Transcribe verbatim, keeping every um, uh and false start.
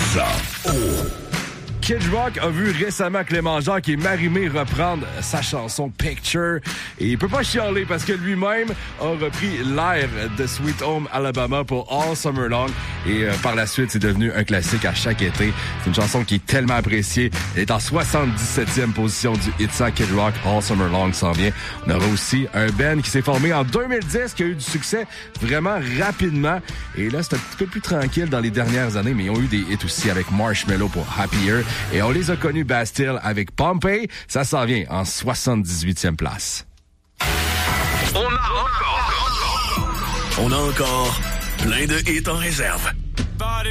cent. Oh. Kid Rock a vu récemment Clément Jacques et Marie-Mé reprendre sa chanson Picture. Et il peut pas chialer parce que lui-même a repris l'air de Sweet Home Alabama pour All Summer Long. Et euh, par la suite, c'est devenu un classique à chaque été. C'est une chanson qui est tellement appréciée. Elle est en soixante-dix-septième position du hit cent Kid Rock. All Summer Long s'en vient. On aura aussi un band qui s'est formé en deux mille dix, qui a eu du succès vraiment rapidement. Et là, c'est un petit peu plus tranquille dans les dernières années, mais ils ont eu des hits aussi avec Marshmello pour Happier. Et on les a connus, Bastille, avec Pompey. Ça s'en vient en soixante-dix-huitième place. On a encore, on a encore plein de hits en réserve.